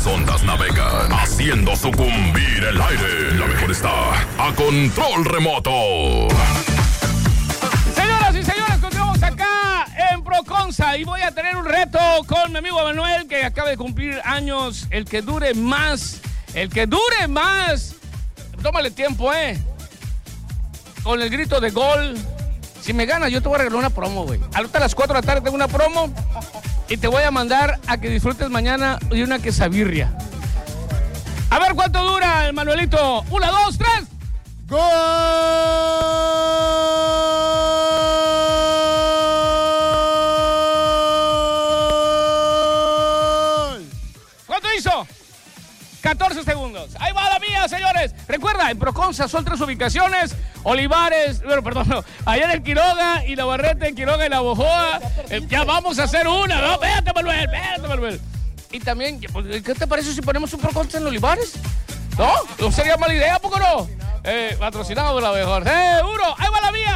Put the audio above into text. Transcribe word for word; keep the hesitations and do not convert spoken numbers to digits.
las ondas navegan, haciendo sucumbir el aire. La mejor está a control remoto. Señoras y señores, continuamos acá en Proconza y voy a tener un reto con mi amigo Manuel, que acaba de cumplir años. El que dure más, el que dure más. Tómale tiempo, eh. Con el grito de gol. Si me ganas, yo te voy a regalar una promo, güey. Ahorita a las cuatro de la tarde tengo una promo y te voy a mandar a que disfrutes mañana de una quesabirria. A ver cuánto dura el Manuelito. Una, dos, tres. ¡Gol! ¿Cuánto hizo? catorce segundos. Ahí va la mía, señores. Recuerda, en Proconza son tres ubicaciones. Olivares, bueno, perdón, no, allá en el Quiroga y Navarrete, en Quiroga y La Bojoa. Eh, ya vamos a hacer una, ¿no? Espérate, Manuel, espérate, Manuel. Y también, ¿qué te parece si ponemos un Proconza en Olivares? ¿No? ¿No sería mala idea, poco no? Eh, patrocinado por La Mejor. ¡Eh, uno! ¡Ahí va la mía!